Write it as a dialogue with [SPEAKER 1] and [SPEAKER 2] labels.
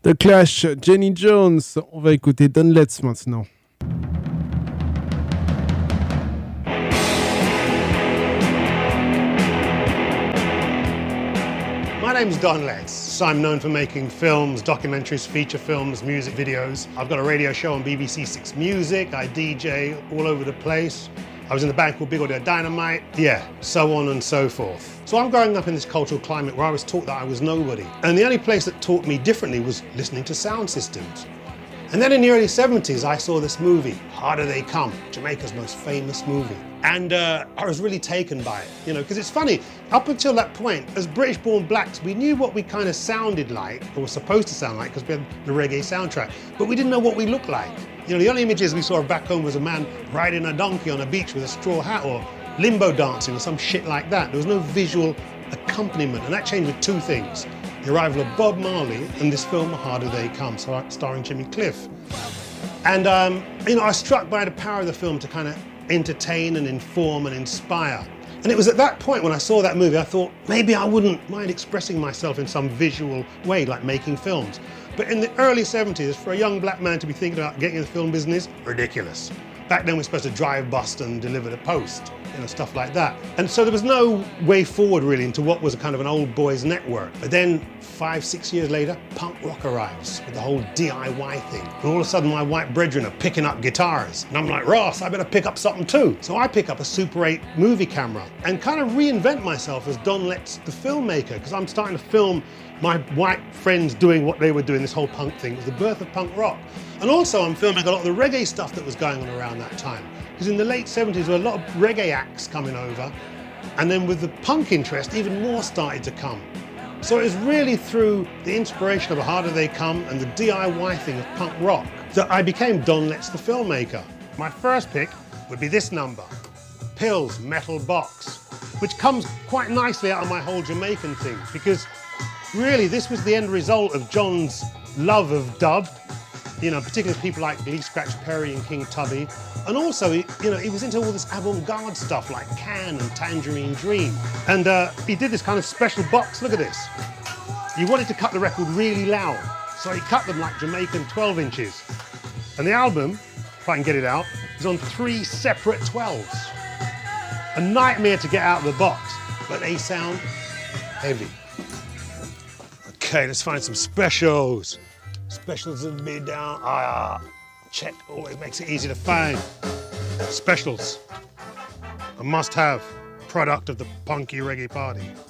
[SPEAKER 1] The Clash, Jenny Jones. On va écouter Don Letts maintenant.
[SPEAKER 2] My name's Don Letts. So I'm known for making films, documentaries, feature films, music videos. I've got a radio show on BBC Six Music. I DJ all over the place. I was in a band called Big Audio Dynamite. Yeah, so on and so forth. So I'm growing up in this cultural climate where I was taught that I was nobody. And the only place that taught me differently was listening to sound systems. And then in the early 70s, I saw this movie, Harder They Come, Jamaica's most famous movie. And I was really taken by it, you know, because it's funny, up until that point, as British-born blacks, we knew what we kind of sounded like, or were supposed to sound like, because we had the reggae soundtrack, but we didn't know what we looked like. You know, the only images we saw back home was a man riding a donkey on a beach with a straw hat, or limbo dancing, or some shit like that. There was no visual accompaniment, and that changed with two things. The arrival of Bob Marley and this film, Harder They Come, starring Jimmy Cliff. And, you know, I was struck by the power of the film to kind of entertain and inform and inspire. And it was at that point when I saw that movie, I thought, maybe I wouldn't mind expressing myself in some visual way, like making films. But in the early 70s, for a young black man to be thinking about getting in the film business, ridiculous. Back then we were supposed to drive, bust and deliver the post, you know, stuff like that. And so there was no way forward really into what was a kind of an old boys network. But then 5, 6 years later, punk rock arrives with the whole DIY thing. And all of a sudden my white brethren are picking up guitars. And I'm like, Ross, I better pick up something too. So I pick up a Super 8 movie camera and kind of reinvent myself as Don Letts, the filmmaker, because I'm starting to film my white friends doing what they were doing, this whole punk thing. It was the birth of punk rock. And also I'm filming a lot of the reggae stuff that was going on around that time. Because in the late 70s, there were a lot of reggae acts coming over. And then with the punk interest, even more started to come. So it was really through the inspiration of Harder They Come and the DIY thing of punk rock that I became Don Letts, the filmmaker. My first pick would be this number, Pills Metal Box, which comes quite nicely out of my whole Jamaican thing, because really this was the end result of John's love of dub, you know, particularly people like Lee Scratch Perry and King Tubby. And also, you know, he was into all this avant-garde stuff like Can and Tangerine Dream. And he did this kind of special box, look at this. He wanted to cut the record really loud, so he cut them like Jamaican 12 inches. And the album, if I can get it out, is on 3 separate 12s. A nightmare to get out of the box, but they sound heavy. Okay, let's find some specials. Specials will be down. Check always makes it easy to find. Specials, a must-have product of the punky reggae party.